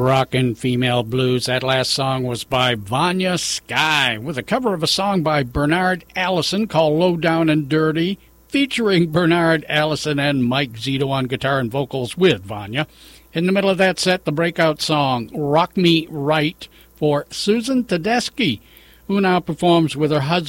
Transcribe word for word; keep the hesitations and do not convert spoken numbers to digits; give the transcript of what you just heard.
Rockin' Female Blues. That last song was by Vanya Sky with a cover of a song by Bernard Allison called Low Down and Dirty, featuring Bernard Allison and Mike Zito on guitar and vocals with Vanya. In the middle of that set, the breakout song Rock Me Right for Susan Tedeschi, who now performs with her husband